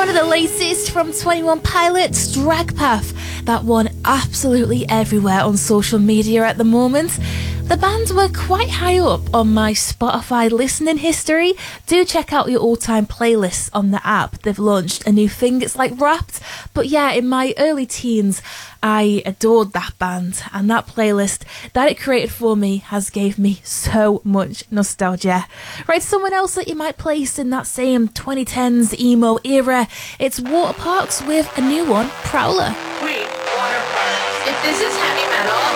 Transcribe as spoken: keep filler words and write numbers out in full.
One of the latest from Twenty One Pilots, Drag Path. That one absolutely everywhere on social media at the moment. The band were quite high up on my Spotify listening history. Do check out your all-time playlists on the app. They've launched a new thing, it's like Wrapped. But yeah, in my early teens, I adored that band, and that playlist that it created for me has gave me so much nostalgia. Right, someone else that you might place in that same twenty tens emo era, it's Waterparks with a new one, Prowler. Wait, Waterparks. If this is heavy metal,